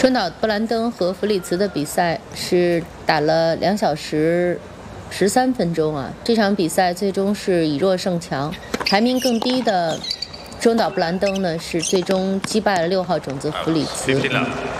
中岛布兰登和弗里茨的比赛是打了2小时13分钟啊！这场比赛最终是以弱胜强，排名更低的中岛布兰登呢是最终击败了6号种子弗里茨。